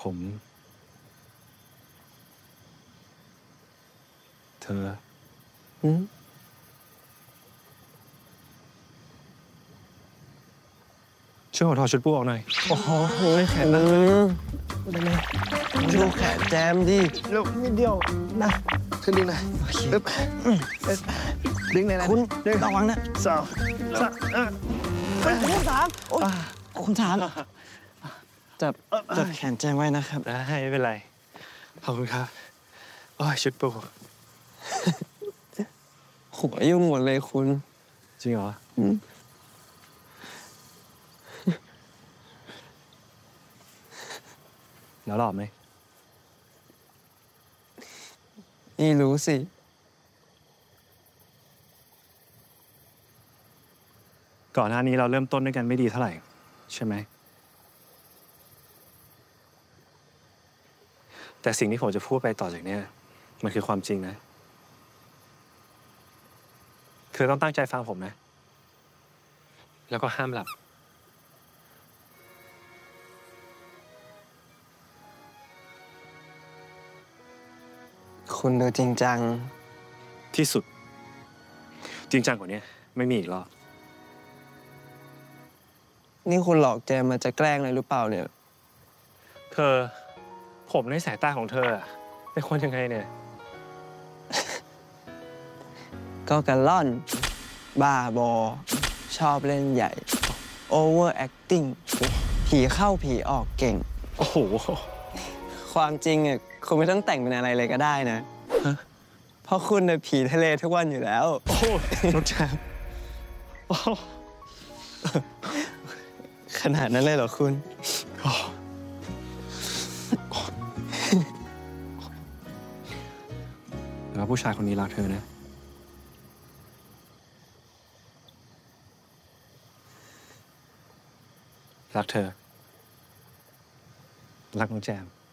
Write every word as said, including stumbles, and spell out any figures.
ผมเธออืมช่วยขอถอดชุดปูออกหน่อยโอ้โหแขนนึงได้ไหมดูแขนแจมดิเร็วนิดเดียวนะขึ้นดึงนะปึ๊บดึงเลยนะคุณระวังนะสองสามคุณสามโอ้ยคุณสามจับจับแขนแจมไว้นะครับได้ไม่เป็นไรขอบคุณครับโอ้ยชุดปูหัวยุ่งหมดเลยคุณจริงเหรอแล้วหล่อไหมนี่รู้สิก่อนหน้านี้เราเริ่มต้นด้วยกันไม่ดีเท่าไหร่ใช่ไหมแต่สิ่งที่ผมจะพูดไปต่อจากนี้มันคือความจริงนะคือต้องตั้งใจฟังผมนะแล้วก็ห้ามหลับคุณดูจริงจังที่สุดจริงจังกว่านี้ไม่มีอีกรอบนี่คุณหลอกแจมมาจะแกล้งอะไรหรือเปล่าเนี่ยเธอผมในสายตาของเธอเป็นคนยังไงเนี่ยก็กระล่อนบ้าบอชอบเล่นใหญ่ over acting ผีเข้าผีออกเก่งโอ้โหความจริงอ่ะคุณไม่ต้องแต่งเป็นอะไรเลยก็ได้นะเพราะคุณน่ะผีทะเลทุกวันอยู่แล้วโอ้รถแจมขนาดนั้นเลยเหรอคุณแล้วผู้ชายคนนี้รักเธอนะรักเธอรักน้องแจม